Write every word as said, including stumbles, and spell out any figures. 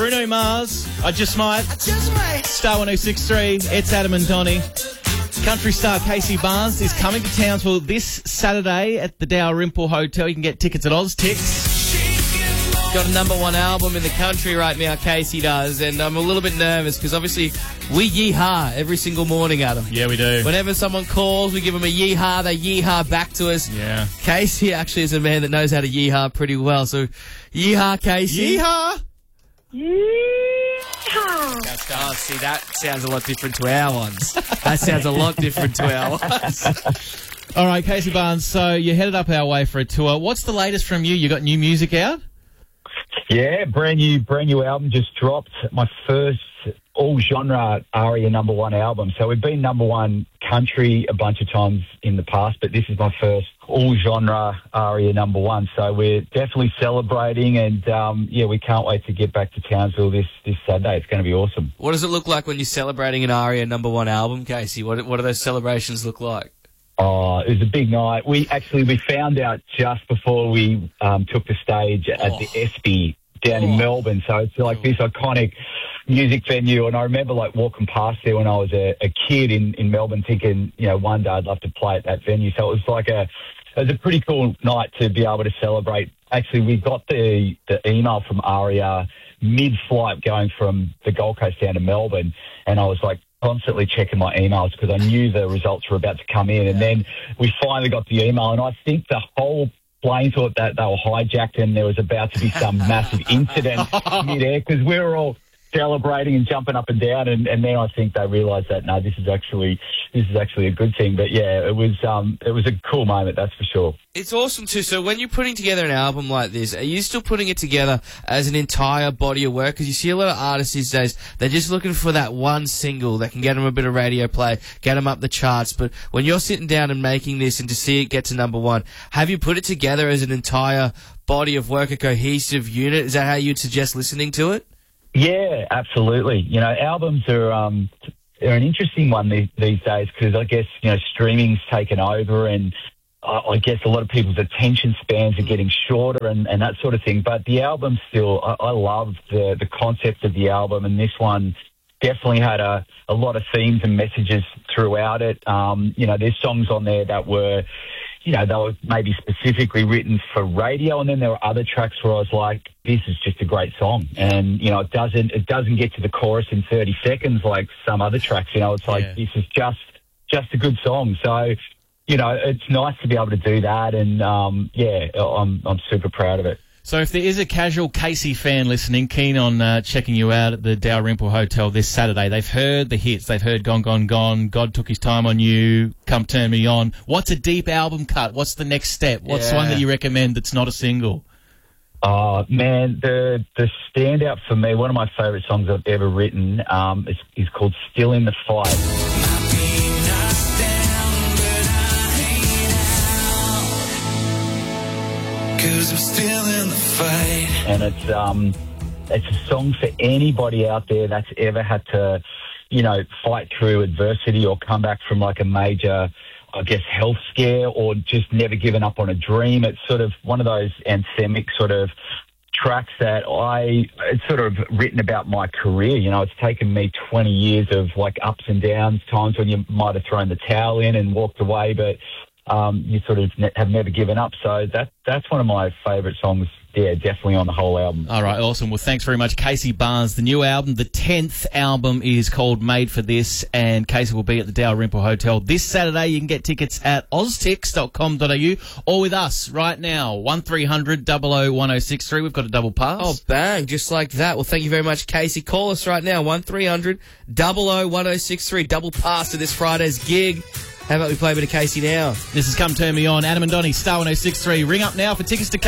Bruno Mars, I Just Might. I just might. Star one oh six point three, it's Adam and Donny. Country star Casey Barnes is coming to Townsville this Saturday at the Dalrymple Hotel. You can get tickets at OzTix. Got a number one album in the country right now, Casey does, and I'm a little bit nervous because obviously we yeehaw every single morning, Adam. Yeah, we do. Whenever someone calls, we give them a yeehaw, they yeehaw back to us. Yeah. Casey actually is a man that knows how to yeehaw pretty well, so yeehaw, Casey. Yeehaw! Oh, see, that sounds a lot different to our ones. That sounds a lot different to our ones. All right, Casey Barnes, so you're headed up our way for a tour. What's the latest from you? You got new music out? Yeah, brand new, brand new album just dropped. My first all-genre ARIA number one album. So we've been number one country a bunch of times in the past, but this is my first all-genre ARIA number one. So we're definitely celebrating, and um, yeah, we can't wait to get back to Townsville this this Saturday. It's going to be awesome. What does it look like when you're celebrating an ARIA number one album, Casey? What what do those celebrations look like? Oh, it was a big night. We actually, we found out just before we um, took the stage at Oh. the ESPY down Oh. in Melbourne. So it's like this iconic music venue. And I remember like walking past there when I was a, a kid in, in Melbourne thinking, you know, one day I'd love to play at that venue. So it was like a, it was a pretty cool night to be able to celebrate. Actually, we got the, the email from ARIA mid-flight going from the Gold Coast down to Melbourne. And I was like, constantly checking my emails because I knew the results were about to come in. And then we finally got the email, and I think the whole plane thought that they were hijacked and there was about to be some massive incident mid-air because we were all celebrating and jumping up and down, and, and then I think they realised that no, this is actually this is actually a good thing. But yeah, it was um it was a cool moment, that's for sure. It's awesome too. So when you're putting together an album like this, are you still putting it together as an entire body of work? Because you see a lot of artists these days, they're just looking for that one single that can get them a bit of radio play, get them up the charts. But when you're sitting down and making this and to see it get to number one, have you put it together as an entire body of work, a cohesive unit? Is that how you'd suggest listening to it? Yeah, absolutely. You know, albums are um, they're an interesting one these, these days because I guess, you know, streaming's taken over, and I, I guess a lot of people's attention spans are getting shorter and, and that sort of thing. But the album still, I, I love the, the concept of the album, and this one definitely had a, a lot of themes and messages throughout it. Um, you know, there's songs on there that were, you know, they were maybe specifically written for radio, and then there were other tracks where I was like, this is just a great song. And, you know, it doesn't it doesn't get to the chorus in thirty seconds like some other tracks. You know, it's like, Yeah. this is just just a good song. So, you know, it's nice to be able to do that. And, um, yeah, I'm I'm super proud of it. So if there is a casual Casey fan listening, keen on uh, checking you out at the Dalrymple Hotel this Saturday, they've heard the hits, they've heard Gone, Gone, Gone, God Took His Time on You, Come Turn Me On. What's a deep album cut? What's the next step? What's Yeah. one that you recommend that's not a single? Oh, man, the the standout for me, one of my favourite songs I've ever written um, is, is called Still in the Fight. Cause I'm still in the fight. And it's um, it's a song for anybody out there that's ever had to, you know, fight through adversity or come back from like a major, I guess, health scare, or just never given up on a dream. It's sort of one of those anthemic sort of tracks that I, it's sort of written about my career. You know, it's taken me twenty years of like ups and downs, times when you might have thrown the towel in and walked away, but um, you sort of ne- have never given up. So that that's one of my favourite songs. Yeah, definitely on the whole album. All right, awesome. Well, thanks very much, Casey Barnes. The new album, the tenth album, is called Made for This, and Casey will be at the Dalrymple Hotel this Saturday. You can get tickets at oztix dot com dot a u or with us right now, one three hundred, double oh one oh six three. We've got a double pass. Oh, bang, just like that. Well, thank you very much, Casey. Call us right now, one three hundred, double oh one oh six three. Double pass to this Friday's gig. How about we play a bit of Casey now? This has Come Turn Me On. Adam and Donny, Star one oh six three. Ring up now for tickets to